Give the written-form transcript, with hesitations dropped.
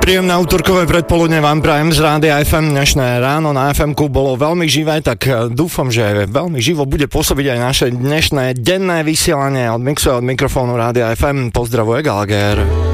Príjemné útorkové predpoludne vám prajem z Rádia FM. Dnešné ráno na FM-ku bolo veľmi živé, tak dúfam, že veľmi živo bude pôsobiť aj naše dnešné denné vysielanie od mixu a od mikrofónu Rádia FM. Pozdravuje Gallagher.